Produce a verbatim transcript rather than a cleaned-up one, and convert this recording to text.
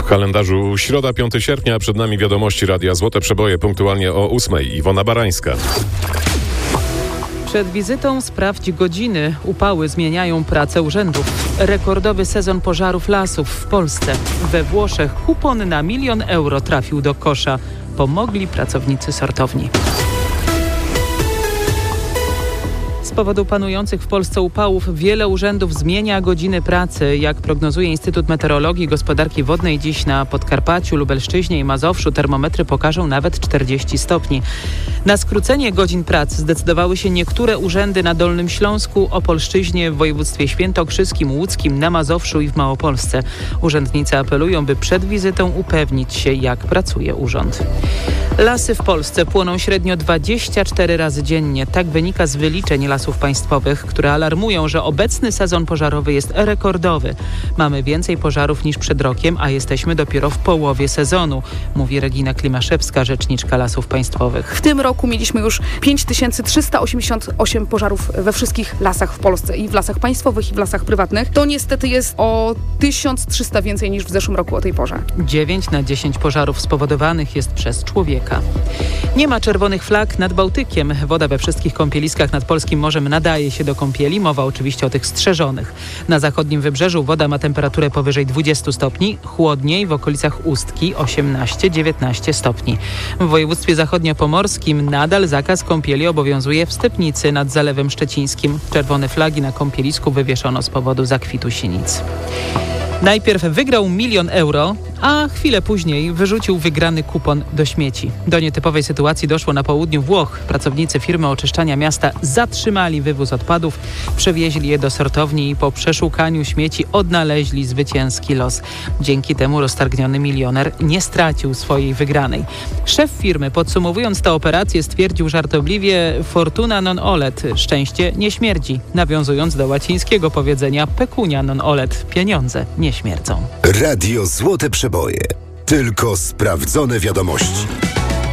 W kalendarzu środa, piątego sierpnia, przed nami wiadomości Radia Złote Przeboje punktualnie o ósmej. Iwona Barańska. Przed wizytą sprawdź godziny. Upały zmieniają pracę urzędów. Rekordowy sezon pożarów lasów w Polsce. We Włoszech kupon na milion euro trafił do kosza. Pomogli pracownicy sortowni. Z powodu panujących w Polsce upałów wiele urzędów zmienia godziny pracy. Jak prognozuje Instytut Meteorologii i Gospodarki Wodnej, dziś na Podkarpaciu, Lubelszczyźnie i Mazowszu termometry pokażą nawet czterdzieści stopni. Na skrócenie godzin pracy zdecydowały się niektóre urzędy na Dolnym Śląsku, Opolszczyźnie, w województwie świętokrzyskim, łódzkim, na Mazowszu i w Małopolsce. Urzędnicy apelują, by przed wizytą upewnić się, jak pracuje urząd. Lasy w Polsce płoną średnio dwadzieścia cztery razy dziennie. Tak wynika z wyliczeń Lasów Państwowych, które alarmują, że obecny sezon pożarowy jest rekordowy. Mamy więcej pożarów niż przed rokiem, a jesteśmy dopiero w połowie sezonu, mówi Regina Klimaszewska, rzeczniczka Lasów Państwowych. W tym roku mieliśmy już pięć tysięcy trzysta osiemdziesiąt osiem pożarów we wszystkich lasach w Polsce, i w lasach państwowych, i w lasach prywatnych. To niestety jest o tysiąc trzysta więcej niż w zeszłym roku o tej porze. dziewięć na dziesięć pożarów spowodowanych jest przez człowieka. Nie ma czerwonych flag nad Bałtykiem. Woda we wszystkich kąpieliskach nad polskim morzem nadaje się do kąpieli. Mowa oczywiście o tych strzeżonych. Na zachodnim wybrzeżu woda ma temperaturę powyżej dwudziestu stopni, chłodniej w okolicach Ustki osiemnaście dziewiętnaście stopni. W województwie zachodniopomorskim nadal zakaz kąpieli obowiązuje w Stepnicy nad Zalewem Szczecińskim. Czerwone flagi na kąpielisku wywieszono z powodu zakwitu sinic. Najpierw wygrał milion euro, a chwilę później wyrzucił wygrany kupon do śmieci. Do nietypowej sytuacji doszło na południu Włoch. Pracownicy firmy oczyszczania miasta zatrzymali wywóz odpadów, przewieźli je do sortowni i po przeszukaniu śmieci odnaleźli zwycięski los. Dzięki temu roztargniony milioner nie stracił swojej wygranej. Szef firmy, podsumowując tę operację, stwierdził żartobliwie: fortuna non olet, szczęście nie śmierdzi, nawiązując do łacińskiego powiedzenia pecunia non olet, pieniądze nie śmierdzą. Radio Złote Przeboje. Tylko sprawdzone wiadomości.